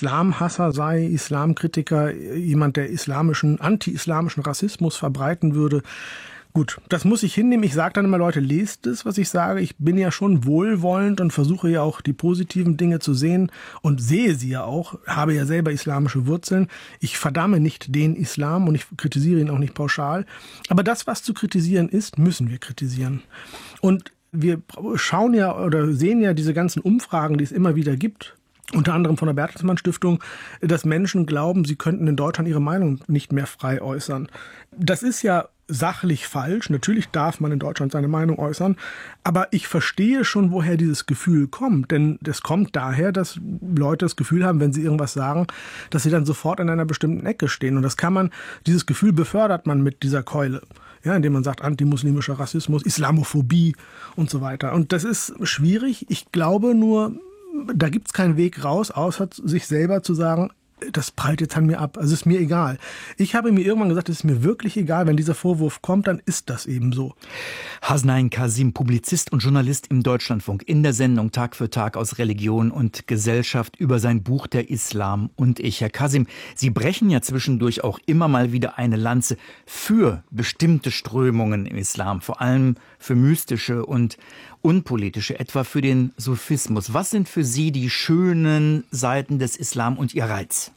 Islamhasser sei, Islamkritiker, jemand, der anti-islamischen Rassismus verbreiten würde. Gut, das muss ich hinnehmen. Ich sage dann immer, Leute, lest es, was ich sage. Ich bin ja schon wohlwollend und versuche ja auch die positiven Dinge zu sehen und sehe sie ja auch, habe ja selber islamische Wurzeln. Ich verdamme nicht den Islam und ich kritisiere ihn auch nicht pauschal. Aber das, was zu kritisieren ist, müssen wir kritisieren. Und wir schauen ja oder sehen ja diese ganzen Umfragen, die es immer wieder gibt, unter anderem von der Bertelsmann Stiftung, dass Menschen glauben, sie könnten in Deutschland ihre Meinung nicht mehr frei äußern. Das ist ja sachlich falsch. Natürlich darf man in Deutschland seine Meinung äußern, aber ich verstehe schon, woher dieses Gefühl kommt. Denn das kommt daher, dass Leute das Gefühl haben, wenn sie irgendwas sagen, dass sie dann sofort in einer bestimmten Ecke stehen. Und dieses Gefühl befördert man mit dieser Keule. Ja, indem man sagt, antimuslimischer Rassismus, Islamophobie und so weiter. Und das ist schwierig. Ich glaube nur, da gibt es keinen Weg raus, außer sich selber zu sagen, das prallt jetzt an mir ab. Also ist mir egal. Ich habe mir irgendwann gesagt, es ist mir wirklich egal, wenn dieser Vorwurf kommt, dann ist das eben so. Hasnain Kasim, Publizist und Journalist im Deutschlandfunk, in der Sendung Tag für Tag aus Religion und Gesellschaft über sein Buch Der Islam und ich. Herr Kasim, Sie brechen ja zwischendurch auch immer mal wieder eine Lanze für bestimmte Strömungen im Islam, vor allem für mystische und unpolitische, etwa für den Sufismus. Was sind für Sie die schönen Seiten des Islam und Ihr Reiz?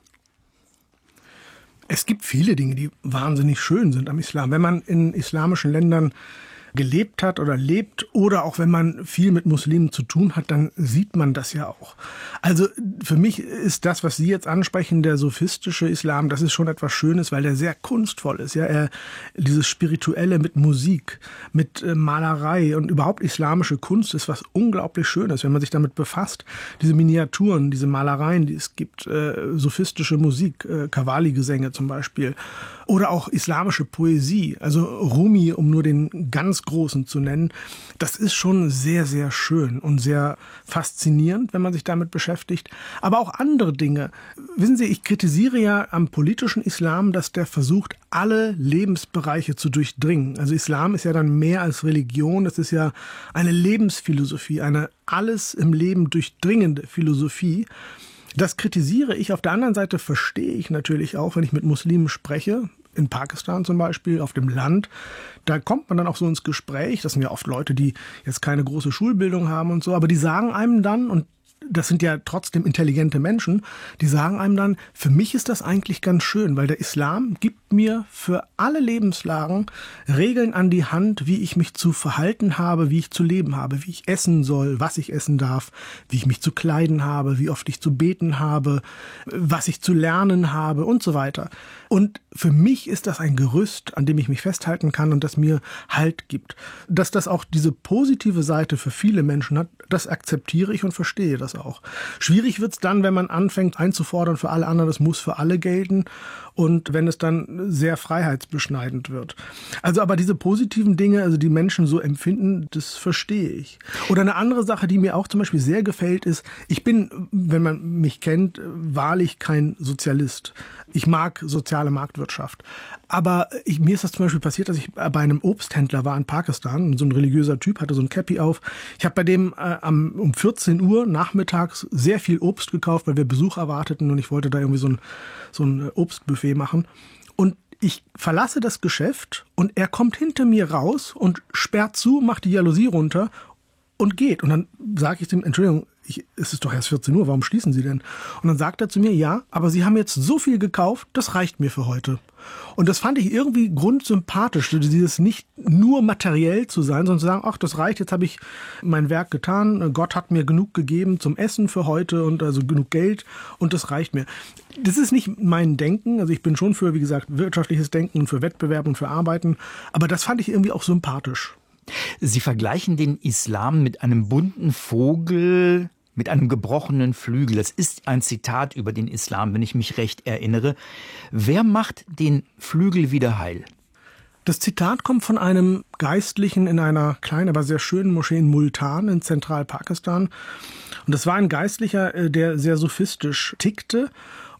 Es gibt viele Dinge, die wahnsinnig schön sind am Islam. Wenn man in islamischen Ländern gelebt hat oder lebt oder auch wenn man viel mit Muslimen zu tun hat, dann sieht man das ja auch. Also für mich ist das, was Sie jetzt ansprechen, der sophistische Islam, das ist schon etwas Schönes, weil der sehr kunstvoll ist. Ja, dieses Spirituelle mit Musik, mit Malerei und überhaupt islamische Kunst ist was unglaublich Schönes, wenn man sich damit befasst. Diese Miniaturen, diese Malereien, die es gibt, sophistische Musik, Qawwali-Gesänge zum Beispiel oder auch islamische Poesie, also Rumi, um nur den ganz Großen zu nennen, das ist schon sehr, sehr schön und sehr faszinierend, wenn man sich damit beschäftigt. Aber auch andere Dinge. Wissen Sie, ich kritisiere ja am politischen Islam, dass der versucht, alle Lebensbereiche zu durchdringen. Also Islam ist ja dann mehr als Religion, es ist ja eine Lebensphilosophie, eine alles im Leben durchdringende Philosophie. Das kritisiere ich. Auf der anderen Seite verstehe ich natürlich auch, wenn ich mit Muslimen spreche, in Pakistan zum Beispiel, auf dem Land, da kommt man dann auch so ins Gespräch. Das sind ja oft Leute, die jetzt keine große Schulbildung haben und so, aber die sagen einem dann, und das sind ja trotzdem intelligente Menschen, die sagen einem dann, für mich ist das eigentlich ganz schön, weil der Islam gibt mir für alle Lebenslagen Regeln an die Hand, wie ich mich zu verhalten habe, wie ich zu leben habe, wie ich essen soll, was ich essen darf, wie ich mich zu kleiden habe, wie oft ich zu beten habe, was ich zu lernen habe und so weiter. Und für mich ist das ein Gerüst, an dem ich mich festhalten kann und das mir Halt gibt. Dass das auch diese positive Seite für viele Menschen hat, das akzeptiere ich und verstehe das auch. Schwierig wird's dann, wenn man anfängt einzufordern für alle anderen, das muss für alle gelten und wenn es dann sehr freiheitsbeschneidend wird. Also aber diese positiven Dinge, also die Menschen so empfinden, das verstehe ich. Oder eine andere Sache, die mir auch zum Beispiel sehr gefällt, ist, ich bin, wenn man mich kennt, wahrlich kein Sozialist. Ich mag soziale Marktwirtschaft. Aber mir ist das zum Beispiel passiert, dass ich bei einem Obsthändler war in Pakistan. So ein religiöser Typ hatte so ein Cappy auf. Ich habe bei dem um 14 Uhr nachmittags sehr viel Obst gekauft, weil wir Besuch erwarteten und ich wollte da irgendwie so ein Obstbuffet machen. Und ich verlasse das Geschäft und er kommt hinter mir raus und sperrt zu, macht die Jalousie runter und geht. Und dann sage ich ihm, Entschuldigung, es ist doch erst 14 Uhr, warum schließen Sie denn? Und dann sagt er zu mir, ja, aber Sie haben jetzt so viel gekauft, das reicht mir für heute. Und das fand ich irgendwie grundsympathisch, dieses nicht nur materiell zu sein, sondern zu sagen, ach, das reicht, jetzt habe ich mein Werk getan, Gott hat mir genug gegeben zum Essen für heute und also genug Geld und das reicht mir. Das ist nicht mein Denken, also ich bin schon für, wie gesagt, wirtschaftliches Denken und für Wettbewerb und für Arbeiten, aber das fand ich irgendwie auch sympathisch. Sie vergleichen den Islam mit einem bunten Vogel, mit einem gebrochenen Flügel. Das ist ein Zitat über den Islam, wenn ich mich recht erinnere. Wer macht den Flügel wieder heil? Das Zitat kommt von einem Geistlichen in einer kleinen, aber sehr schönen Moschee in Multan in Zentralpakistan. Und das war ein Geistlicher, der sehr sophistisch tickte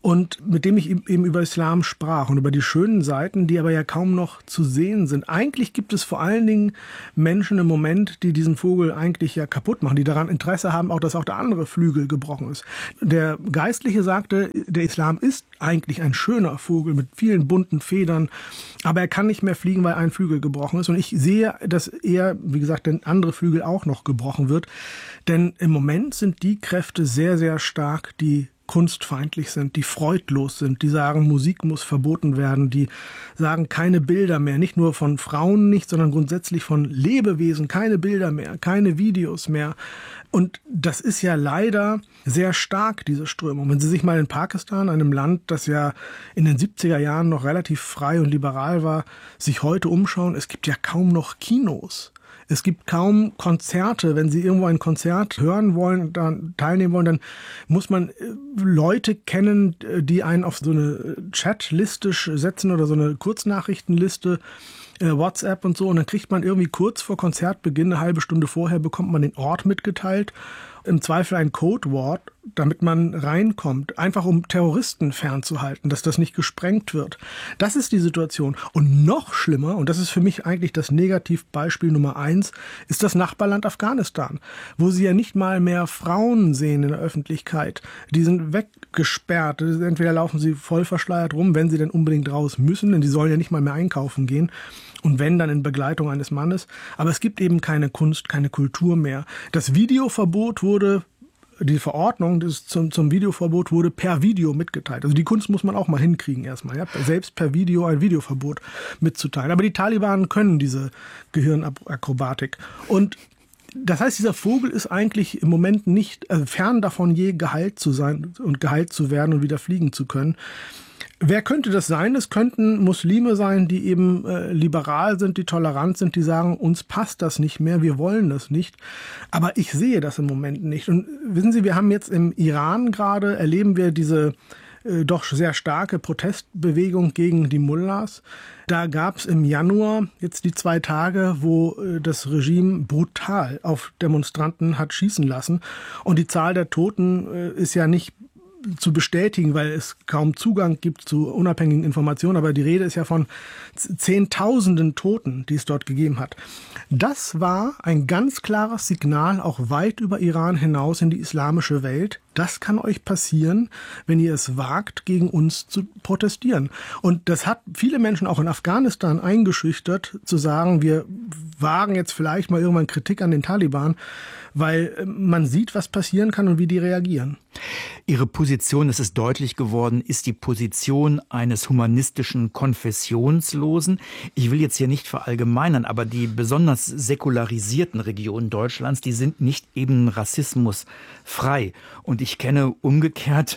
und mit dem ich eben über Islam sprach und über die schönen Seiten, die aber ja kaum noch zu sehen sind. Eigentlich gibt es vor allen Dingen Menschen im Moment, die diesen Vogel eigentlich ja kaputt machen, die daran Interesse haben, auch dass auch der andere Flügel gebrochen ist. Der Geistliche sagte, der Islam ist eigentlich ein schöner Vogel mit vielen bunten Federn, aber er kann nicht mehr fliegen, weil ein Flügel gebrochen ist. Und ich sehe, dass er, wie gesagt, der andere Flügel auch noch gebrochen wird. Denn im Moment sind die Kräfte sehr, sehr stark, die kunstfeindlich sind, die freudlos sind, die sagen, Musik muss verboten werden, die sagen, keine Bilder mehr, nicht nur von Frauen nicht, sondern grundsätzlich von Lebewesen, keine Bilder mehr, keine Videos mehr. Und das ist ja leider sehr stark, diese Strömung. Wenn Sie sich mal in Pakistan, einem Land, das ja in den 70er Jahren noch relativ frei und liberal war, sich heute umschauen, es gibt ja kaum noch Kinos. Es gibt kaum Konzerte. Wenn Sie irgendwo ein Konzert hören wollen, dann teilnehmen wollen, dann muss man Leute kennen, die einen auf so eine Chatliste setzen oder so eine Kurznachrichtenliste, WhatsApp und so. Und dann kriegt man irgendwie kurz vor Konzertbeginn, eine halbe Stunde vorher, bekommt man den Ort mitgeteilt. Im Zweifel ein Codewort, damit man reinkommt, einfach um Terroristen fernzuhalten, dass das nicht gesprengt wird. Das ist die Situation. Und noch schlimmer, und das ist für mich eigentlich das Negativbeispiel Nummer 1, ist das Nachbarland Afghanistan, wo Sie ja nicht mal mehr Frauen sehen in der Öffentlichkeit. Die sind weggesperrt. Entweder laufen sie voll verschleiert rum, wenn sie denn unbedingt raus müssen, denn sie sollen ja nicht mal mehr einkaufen gehen. Und wenn, dann in Begleitung eines Mannes. Aber es gibt eben keine Kunst, keine Kultur mehr. Das Videoverbot wurde, die Verordnung zum Videoverbot wurde per Video mitgeteilt. Also die Kunst muss man auch mal hinkriegen erstmal. Ja? Selbst per Video ein Videoverbot mitzuteilen. Aber die Taliban können diese Gehirnakrobatik. Und das heißt, dieser Vogel ist eigentlich im Moment nicht fern davon, je geheilt zu sein und geheilt zu werden und wieder fliegen zu können. Wer könnte das sein? Es könnten Muslime sein, die eben liberal sind, die tolerant sind, die sagen, uns passt das nicht mehr, wir wollen das nicht. Aber ich sehe das im Moment nicht. Und wissen Sie, wir haben jetzt im Iran gerade, erleben wir diese doch sehr starke Protestbewegung gegen die Mullahs. Da gab es im Januar jetzt die 2 Tage, wo das Regime brutal auf Demonstranten hat schießen lassen. Und die Zahl der Toten ist ja nicht zu bestätigen, weil es kaum Zugang gibt zu unabhängigen Informationen. Aber die Rede ist ja von Zehntausenden Toten, die es dort gegeben hat. Das war ein ganz klares Signal, auch weit über Iran hinaus in die islamische Welt. Das kann euch passieren, wenn ihr es wagt, gegen uns zu protestieren. Und das hat viele Menschen auch in Afghanistan eingeschüchtert, zu sagen, wir wagen jetzt vielleicht mal irgendwann Kritik an den Taliban, weil man sieht, was passieren kann und wie die reagieren. Ihre Position, es ist deutlich geworden, ist die Position eines humanistischen Konfessionslosen. Ich will jetzt hier nicht verallgemeinern, aber die besonders säkularisierten Regionen Deutschlands, die sind nicht eben rassismusfrei. Und ich kenne umgekehrt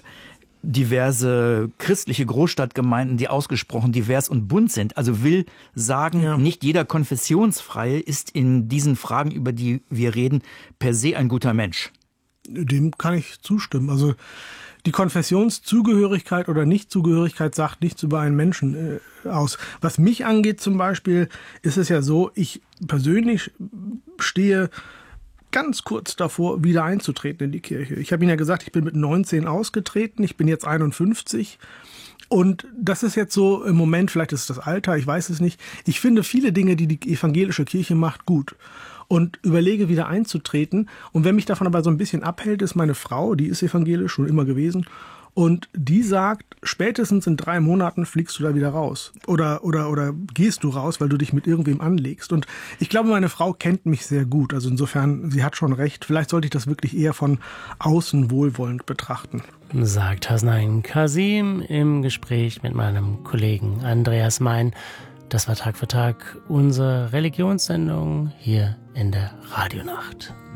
diverse christliche Großstadtgemeinden, die ausgesprochen divers und bunt sind. Also will sagen, ja, nicht jeder Konfessionsfreie ist in diesen Fragen, über die wir reden, per se ein guter Mensch. Dem kann ich zustimmen. Also die Konfessionszugehörigkeit oder Nichtzugehörigkeit sagt nichts über einen Menschen aus. Was mich angeht zum Beispiel, ist es ja so, ich persönlich stehe ganz kurz davor, wieder einzutreten in die Kirche. Ich habe Ihnen ja gesagt, ich bin mit 19 ausgetreten, ich bin jetzt 51 und das ist jetzt so im Moment, vielleicht ist es das Alter, ich weiß es nicht. Ich finde viele Dinge, die die evangelische Kirche macht, gut und überlege, wieder einzutreten. Und wenn mich davon aber so ein bisschen abhält, ist meine Frau, die ist evangelisch, schon immer gewesen. Und die sagt, spätestens in 3 Monaten fliegst du da wieder raus. Oder gehst du raus, weil du dich mit irgendwem anlegst. Und ich glaube, meine Frau kennt mich sehr gut. Also insofern, sie hat schon recht. Vielleicht sollte ich das wirklich eher von außen wohlwollend betrachten. Sagt Hasnain Kasim im Gespräch mit meinem Kollegen Andreas Mein. Das war Tag für Tag unsere Religionssendung hier in der Radionacht.